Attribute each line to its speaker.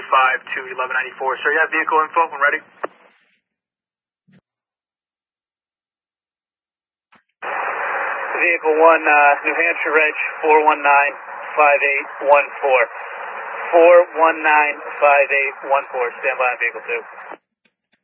Speaker 1: to 1194. Sir, you have vehicle info when ready?
Speaker 2: Vehicle 1, New Hampshire Reg 4195814. 4195814. Stand by on vehicle 2.